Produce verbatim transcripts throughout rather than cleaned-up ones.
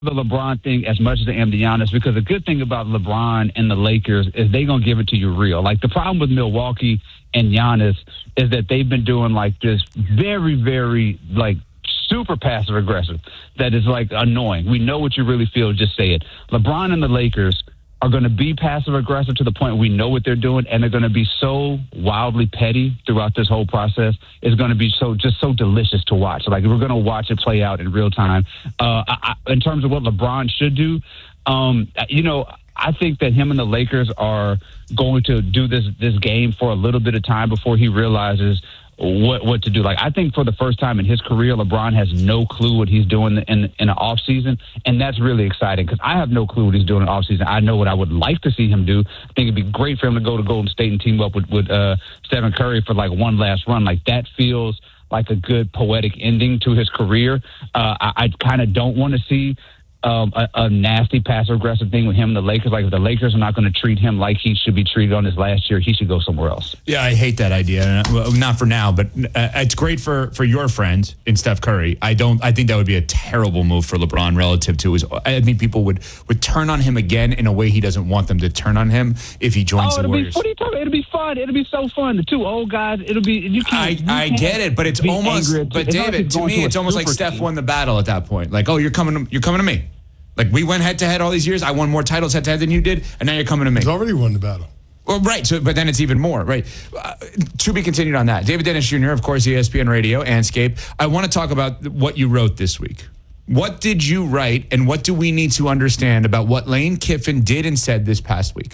the LeBron thing as much as I am the Giannis, because the good thing about LeBron and the Lakers is they're going to give it to you real. Like, the problem with Milwaukee and Giannis is that they've been doing, like, this very, very, like, super passive aggressive that is, like, annoying. We know what you really feel. Just say it. LeBron and the Lakers are going to be passive aggressive to the point we know what they're doing, and they're going to be so wildly petty throughout this whole process. It's going to be so just so delicious to watch. Like, we're going to watch it play out in real time. Uh, I, in terms of what LeBron should do, um, you know, I think that him and the Lakers are going to do this this game for a little bit of time before he realizes what what to do. Like, I think for the first time in his career, LeBron has no clue what he's doing in in the off season, and that's really exciting because I have no clue what he's doing in the off season. I know what I would like to see him do. I think it'd be great for him to go to Golden State and team up with with uh, Stephen Curry for like one last run. Like, that feels like a good poetic ending to his career. Uh, I, I kind of don't want to see Um, a, a nasty passive-aggressive thing with him and the Lakers. Like, if the Lakers are not going to treat him like he should be treated on his last year, he should go somewhere else. Yeah, I hate that idea. Well, not for now, but uh, it's great for, for your friend in Steph Curry. I don't. I think that would be a terrible move for LeBron relative to his. I think people would, would turn on him again in a way he doesn't want them to turn on him if he joins oh, the Warriors. Be, what are you talking about? It'll be fun. It'll be so fun. The two old guys. It'll be. You can't. I, you I can't get it, but it's almost. But it's David, like to me, to it's almost like Steph team. won the battle at that point. Like, oh, you're coming. To, you're coming to me. Like, we went head-to-head all these years. I won more titles head-to-head than you did, and now you're coming to me. He's already won the battle. Well, right, so, but then it's even more, right? Uh, to be continued on that. David Dennis Junior, of course, E S P N Radio, Anscape. I want to talk about what you wrote this week. What did you write, and what do we need to understand about what Lane Kiffin did and said this past week?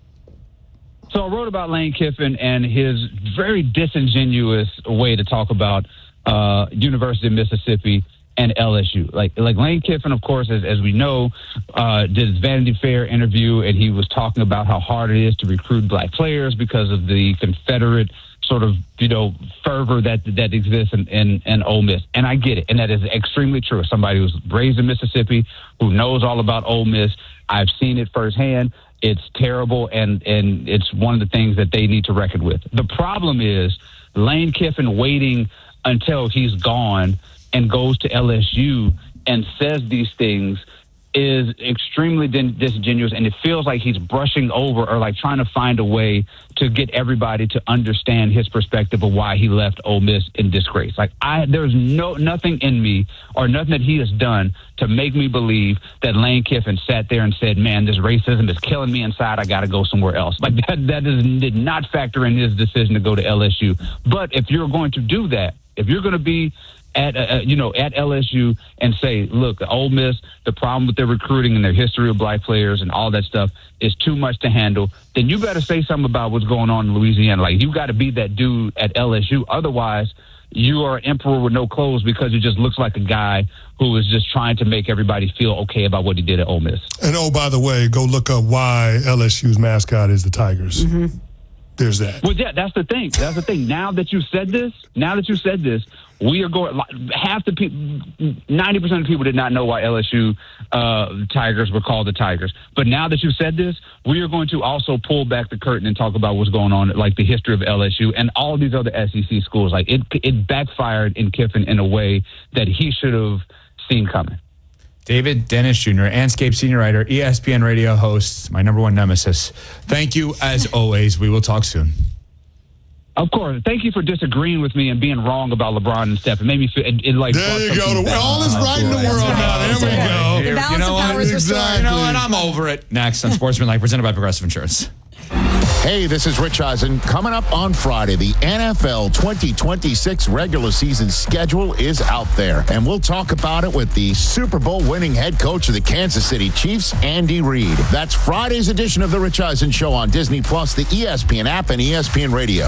So I wrote about Lane Kiffin and his very disingenuous way to talk about uh, University of Mississippi and L S U. Like, like Lane Kiffin, of course, as, as we know, uh, did his Vanity Fair interview, and he was talking about how hard it is to recruit black players because of the Confederate sort of, you know, fervor that that exists in, in, in Ole Miss. And I get it, and that is extremely true. As somebody who's raised in Mississippi, who knows all about Ole Miss, I've seen it firsthand. It's terrible, and, and it's one of the things that they need to reckon with. The problem is Lane Kiffin waiting until he's gone and goes to L S U and says these things is extremely disingenuous, and it feels like he's brushing over or like trying to find a way to get everybody to understand his perspective of why he left Ole Miss in disgrace. Like, I, there's no nothing in me or nothing that he has done to make me believe that Lane Kiffin sat there and said, man, this racism is killing me inside. I got to go somewhere else. Like, that, that is, did not factor in his decision to go to L S U. But if you're going to do that, if you're going to be at uh, you know at L S U and say, look, Ole Miss, the problem with their recruiting and their history of black players and all that stuff is too much to handle, then you better say something about what's going on in Louisiana. Like, you got to be that dude at L S U. Otherwise, you are an emperor with no clothes, because it just looks like a guy who is just trying to make everybody feel okay about what he did at Ole Miss. And oh, by the way, go look up why L S U's mascot is the Tigers. Mm-hmm. There's that. Well, yeah, that's the thing. That's the thing. Now that you said this, now that you said this, we are going. Half the people, ninety percent of people did not know why L S U uh, Tigers were called the Tigers. But now that you said this, we are going to also pull back the curtain and talk about what's going on, like the history of L S U and all these other S E C schools. Like, it, it backfired in Kiffin in a way that he should have seen coming. David Dennis Junior, Anscape senior writer, E S P N radio host, my number one nemesis. Thank you, as always. We will talk soon. Of course. Thank you for disagreeing with me and being wrong about LeBron and Steph. It made me feel it, it like. There you go. All is right in the world now. There we go. The balance you know of power is restored. You know what? I'm over it. Next on Sportsmanlike, presented by Progressive Insurance. Hey, this is Rich Eisen. Coming up on Friday, the N F L twenty twenty-six regular season schedule is out there, and we'll talk about it with the Super Bowl winning head coach of the Kansas City Chiefs, Andy Reid. That's Friday's edition of the Rich Eisen Show on Disney Plus, the E S P N app, and E S P N Radio.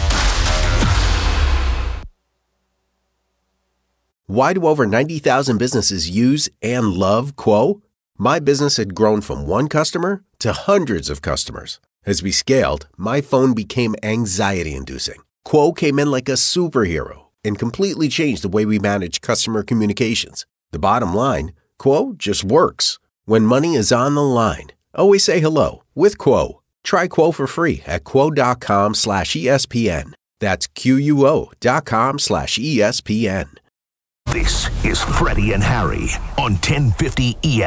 Why do over ninety thousand businesses use and love Quo? My business had grown from one customer to hundreds of customers. As we scaled, my phone became anxiety-inducing. Quo came in like a superhero and completely changed the way we manage customer communications. The bottom line, Quo just works. When money is on the line, always say hello with Quo. Try Quo for free at quo.com slash ESPN. That's Q-U-O dot com slash ESPN. This is Freddie and Harry on ten fifty E S.